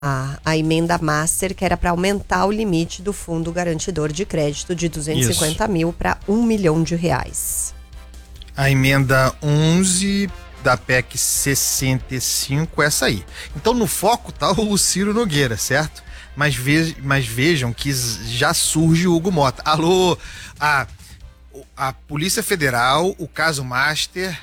a emenda master, que era para aumentar o limite do fundo garantidor de crédito de 250 mil para R$1 milhão. A emenda 11 da PEC 65, essa aí. Então no foco tá o Ciro Nogueira, certo? Mas vejam que já surge o Hugo Mota. Alô, a Polícia Federal, o caso Master,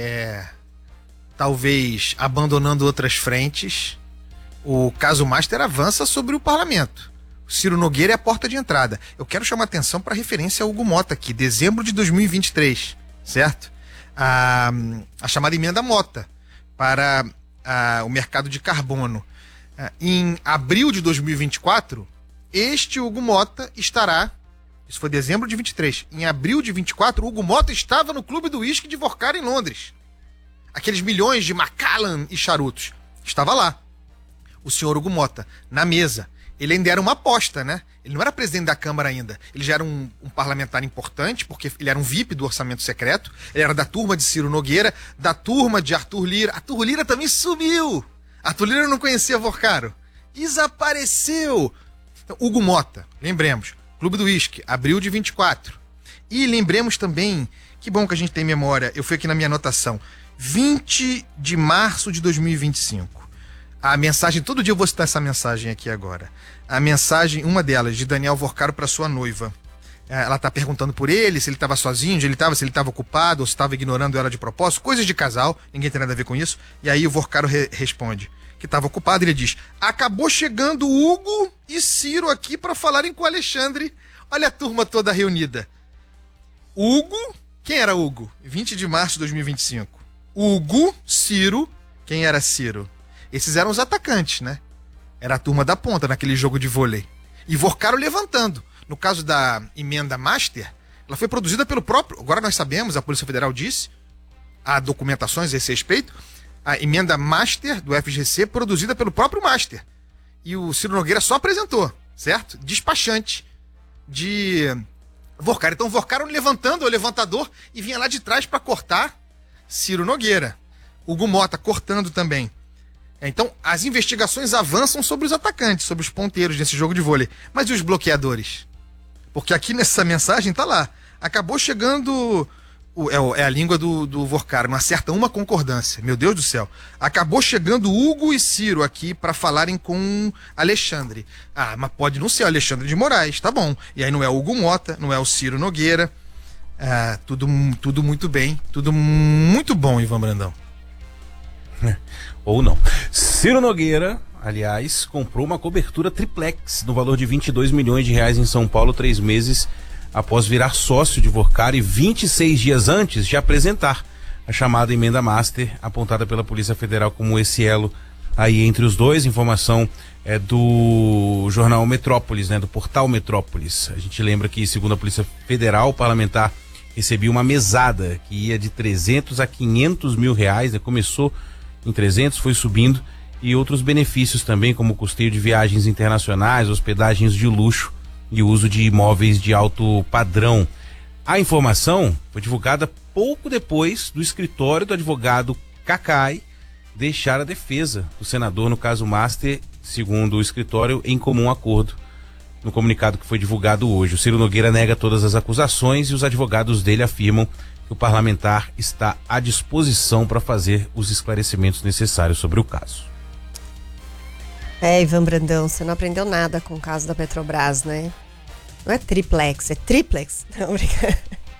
talvez abandonando outras frentes, o caso Master avança sobre o parlamento. O Ciro Nogueira é a porta de entrada. Eu quero chamar atenção para a referência ao Hugo Mota aqui, dezembro de 2023, certo? A chamada emenda Mota para o mercado de carbono. Em abril de 2024, este Hugo Mota estará, isso foi dezembro de 23, em abril de 24, o Hugo Mota estava no Clube do Whisky de Vorcar em Londres. Aqueles milhões de Macallan e charutos. Estava lá. O senhor Hugo Mota, na mesa. Ele ainda era uma aposta, né? Ele não era presidente da Câmara ainda. Ele já era um parlamentar importante, porque ele era um VIP do orçamento secreto. Ele era da turma de Ciro Nogueira, da turma de Arthur Lira. Arthur Lira também sumiu. Arthur Lira não conhecia Vorcaro. Desapareceu. Então, Hugo Mota, lembremos. Clube do Whisky, abril de 24. E lembremos também, que bom que a gente tem memória, eu fui aqui na minha anotação, 20 de março de 2025. A mensagem, todo dia eu vou citar essa mensagem aqui agora. A mensagem, uma delas, de Daniel Vorcaro para sua noiva. Ela está perguntando por ele, se ele estava sozinho, onde ele estava, se ele estava ocupado, ou se estava ignorando ela de propósito, coisas de casal, ninguém tem nada a ver com isso. E aí o Vorcaro responde que estava ocupado, ele diz: acabou chegando Hugo e Ciro aqui para falarem com o Alexandre. Olha a turma toda reunida. Hugo, quem era Hugo? 20 de março de 2025. Hugo, Ciro, quem era Ciro? Esses eram os atacantes, né? Era a turma da ponta naquele jogo de vôlei. E Vorcaro levantando. No caso da emenda Master, ela foi produzida pelo próprio... Agora nós sabemos, a Polícia Federal disse, há documentações a esse respeito, a emenda Master do FGC produzida pelo próprio Master. E o Ciro Nogueira só apresentou, certo? Despachante de Vorcaro. Então Vorcaro levantando o levantador e vinha lá de trás para cortar Ciro Nogueira. Hugo Mota cortando também. Então, as investigações avançam sobre os atacantes, sobre os ponteiros nesse jogo de vôlei. Mas e os bloqueadores? Porque aqui nessa mensagem tá lá. Acabou chegando... É a língua do Vorcaro, não acerta uma concordância. Meu Deus do céu. Acabou chegando Hugo e Ciro aqui para falarem com Alexandre. Ah, mas pode não ser o Alexandre de Moraes, tá bom. E aí não é o Hugo Mota, não é o Ciro Nogueira. Tudo muito bem. Tudo muito bom, Ivan Brandão. Ou não. Ciro Nogueira, aliás, comprou uma cobertura triplex no valor de R$22 milhões em São Paulo, 3 meses após virar sócio de Vorcaro e 26 dias antes de apresentar a chamada emenda Master, apontada pela Polícia Federal como esse elo aí entre os dois. Informação do jornal Metrópolis, né, do portal Metrópolis. A gente lembra que, segundo a Polícia Federal, o parlamentar recebia uma mesada que ia de 300 a 500 mil reais, né, começou em 300, foi subindo, e outros benefícios também, como custeio de viagens internacionais, hospedagens de luxo e uso de imóveis de alto padrão. A informação foi divulgada pouco depois do escritório do advogado Cacai deixar a defesa do senador no caso Master, segundo o escritório, em comum acordo. No comunicado que foi divulgado hoje, o Ciro Nogueira nega todas as acusações e os advogados dele afirmam que o parlamentar está à disposição para fazer os esclarecimentos necessários sobre o caso. Ivan Brandão, você não aprendeu nada com o caso da Petrobras, né? Não é triplex, é triplex. Não, brincadeira.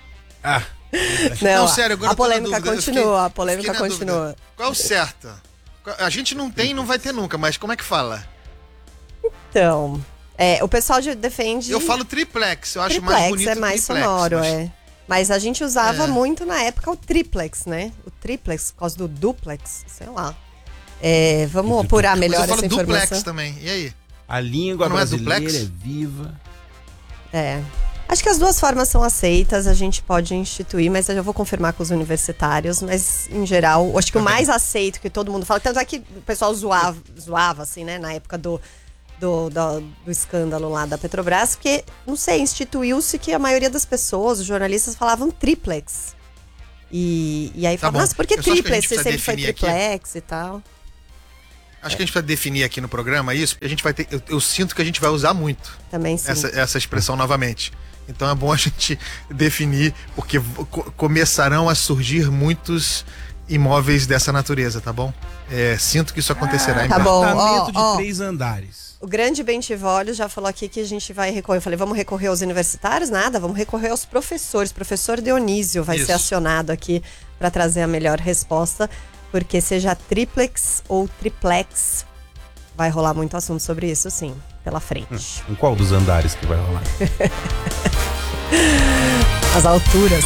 Não, sério, agora a polêmica continua, a polêmica continua. Qual é o certo? A gente não tem e não vai ter nunca, mas como é que fala? Então, o pessoal defende... Eu falo triplex, eu acho triplex, mais bonito. É mais triplex, sonoro, Mas a gente usava muito na época o triplex, né? O triplex, por causa do duplex, sei lá. Vamos apurar melhor essa informação. Duplex também, e aí? A língua brasileira é viva. Acho que as duas formas são aceitas, a gente pode instituir, mas eu já vou confirmar com os universitários. Mas, em geral, acho que o mais aceito que todo mundo fala, tanto é que o pessoal zoava assim, né? Na época do escândalo lá da Petrobras, porque, não sei, instituiu-se que a maioria das pessoas, os jornalistas, falavam triplex. E aí falavam, nossa, por que triplex? Se ele foi triplex aqui e tal. Acho que a gente vai definir aqui no programa isso, porque a gente vai ter. Eu sinto que a gente vai usar muito Também sim. essa expressão novamente. Então é bom a gente definir, porque começarão a surgir muitos imóveis dessa natureza, tá bom? Sinto que isso acontecerá em tá breve. bom. Apartamento de 3 andares. O grande Bentivolio já falou aqui que a gente vai recorrer. Eu falei, vamos recorrer aos universitários? Nada, vamos recorrer aos professores. Professor Dionísio vai ser acionado aqui para trazer a melhor resposta, porque seja triplex ou triplex, vai rolar muito assunto sobre isso, sim, pela frente. Em qual dos andares que vai rolar? As alturas.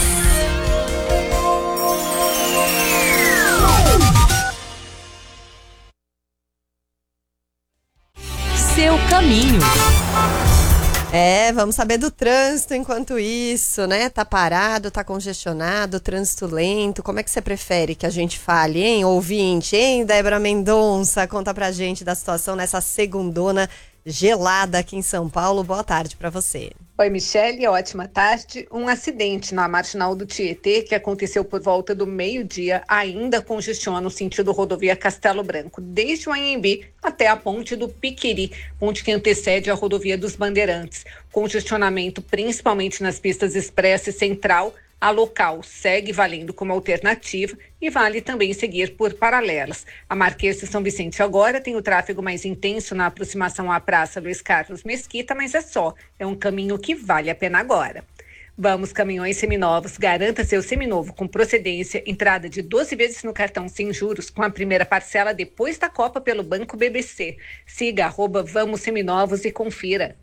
Seu caminho. Vamos saber do trânsito enquanto isso, né? Tá parado, tá congestionado, trânsito lento. Como é que você prefere que a gente fale, hein, ouvinte? Hein, Débora Mendonça? Conta pra gente da situação nessa segundona gelada aqui em São Paulo. Boa tarde pra você. Oi, Michele, ótima tarde. Um acidente na Marginal do Tietê que aconteceu por volta do meio-dia ainda congestiona o sentido rodovia Castelo Branco, desde o Anhembi até a ponte do Piquiri, ponte que antecede a rodovia dos Bandeirantes. Congestionamento principalmente nas pistas Expressa e Central. A local segue valendo como alternativa e vale também seguir por paralelas. A Marquês de São Vicente agora tem o tráfego mais intenso na aproximação à Praça Luiz Carlos Mesquita, mas é um caminho que vale a pena agora. Vamos, caminhões seminovos, garanta seu seminovo com procedência, entrada de 12 vezes no cartão sem juros, com a primeira parcela depois da Copa pelo Banco BBC. Siga @Vamos Seminovos e confira.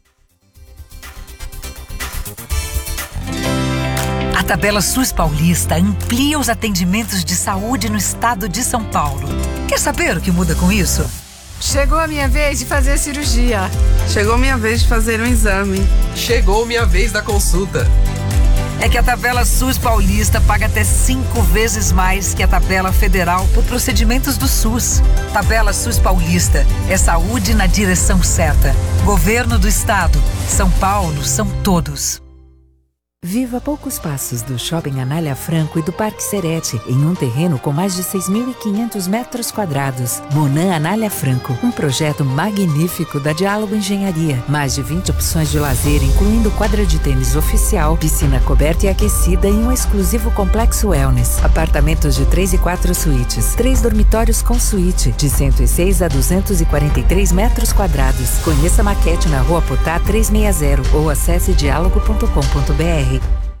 A tabela SUS Paulista amplia os atendimentos de saúde no estado de São Paulo. Quer saber o que muda com isso? Chegou a minha vez de fazer a cirurgia. Chegou a minha vez de fazer um exame. Chegou minha vez da consulta. É que a tabela SUS Paulista paga até 5 vezes mais que a tabela federal por procedimentos do SUS. Tabela SUS Paulista é saúde na direção certa. Governo do Estado. São Paulo são todos. Viva a poucos passos do Shopping Anália Franco e do Parque Serete, em um terreno com mais de 6.500 metros quadrados. Monan Anália Franco, um projeto magnífico da Diálogo Engenharia. Mais de 20 opções de lazer, incluindo quadra de tênis oficial, piscina coberta e aquecida e um exclusivo complexo wellness. Apartamentos de 3 e 4 suítes, 3 dormitórios com suíte, de 106 a 243 metros quadrados. Conheça a maquete na Rua Potá 360 ou acesse dialogo.com.br.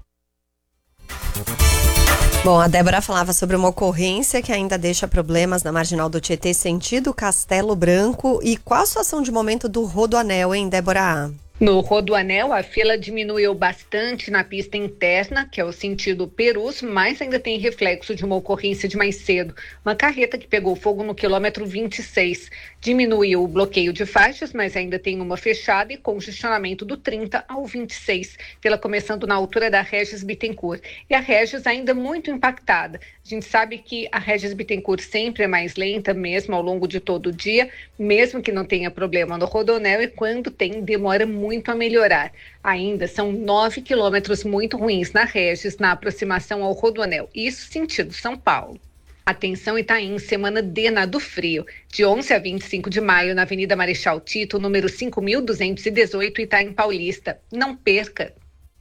Bom, a Débora falava sobre uma ocorrência que ainda deixa problemas na Marginal do Tietê, sentido Castelo Branco. E qual a situação de momento do Rodoanel, hein, Débora? No Rodoanel, a fila diminuiu bastante na pista interna, que é o sentido Perus, mas ainda tem reflexo de uma ocorrência de mais cedo. Uma carreta que pegou fogo no quilômetro 26. Diminuiu o bloqueio de faixas, mas ainda tem uma fechada e congestionamento do 30 ao 26, pela começando na altura da Regis Bittencourt. E a Regis ainda muito impactada. A gente sabe que a Regis Bittencourt sempre é mais lenta, mesmo ao longo de todo o dia, mesmo que não tenha problema no Rodoanel, e quando tem, demora muito a melhorar. Ainda são 9 quilômetros muito ruins na Regis, na aproximação ao Rodoanel. Isso sentido São Paulo. Atenção Itaim, semana D na do frio. De 11 a 25 de maio, na Avenida Marechal Tito, número 5.218, Itaim Paulista. Não perca!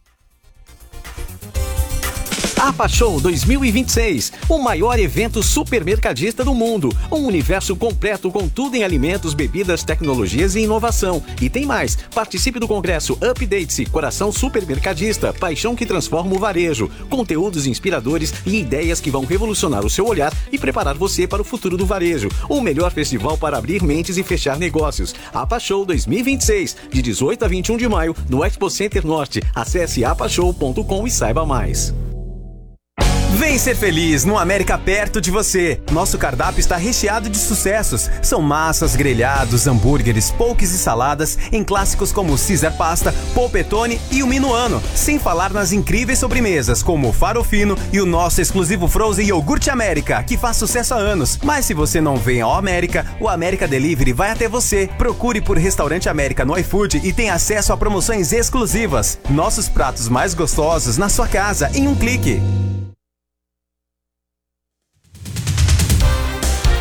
APA Show 2026, o maior evento supermercadista do mundo. Um universo completo com tudo em alimentos, bebidas, tecnologias e inovação. E tem mais, participe do congresso Update-se, Coração Supermercadista, paixão que transforma o varejo. Conteúdos inspiradores e ideias que vão revolucionar o seu olhar e preparar você para o futuro do varejo. O melhor festival para abrir mentes e fechar negócios. APA Show 2026, de 18 a 21 de maio, no Expo Center Norte. Acesse apashow.com e saiba mais. Vem ser feliz no América perto de você. Nosso cardápio está recheado de sucessos. São massas, grelhados, hambúrgueres, pokés e saladas em clássicos como Caesar Pasta, Polpettone e o Minuano. Sem falar nas incríveis sobremesas como o Farofino e o nosso exclusivo Frozen Iogurte América, que faz sucesso há anos. Mas se você não vem ao América, o América Delivery vai até você. Procure por Restaurante América no iFood e tenha acesso a promoções exclusivas. Nossos pratos mais gostosos na sua casa em um clique.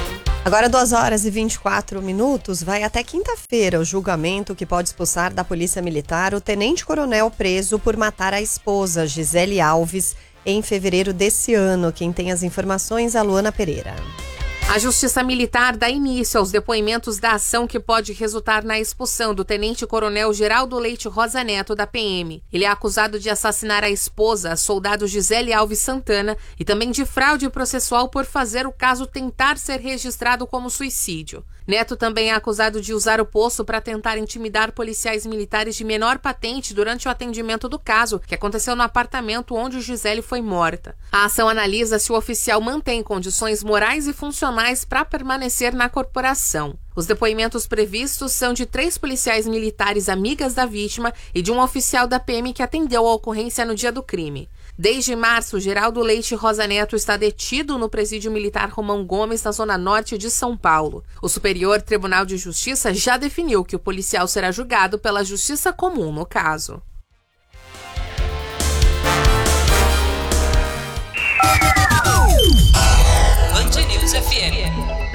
Agora 2h24, vai até quinta-feira o julgamento que pode expulsar da Polícia Militar o tenente-coronel preso por matar a esposa, Gisele Alves, em fevereiro desse ano. Quem tem as informações é a Luana Pereira. A Justiça Militar dá início aos depoimentos da ação que pode resultar na expulsão do tenente-coronel Geraldo Leite Rosa Neto da PM. Ele é acusado de assassinar a esposa, a soldado Gisele Alves Santana, e também de fraude processual por fazer o caso tentar ser registrado como suicídio. Neto também é acusado de usar o posto para tentar intimidar policiais militares de menor patente durante o atendimento do caso, que aconteceu no apartamento onde Gisele foi morta. A ação analisa se o oficial mantém condições morais e funcionais para permanecer na corporação. Os depoimentos previstos são de 3 policiais militares amigas da vítima e de um oficial da PM que atendeu a ocorrência no dia do crime. Desde março, Geraldo Leite Rosa Neto está detido no Presídio Militar Romão Gomes, na zona norte de São Paulo. O Superior Tribunal de Justiça já definiu que o policial será julgado pela Justiça Comum no caso. Band News FM.